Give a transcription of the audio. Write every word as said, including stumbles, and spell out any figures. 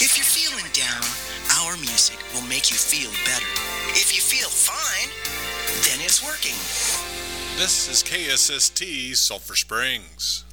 If you're feeling down, our music will make you feel better. If you feel fine, then it's working. This is K S S T Sulphur Springs.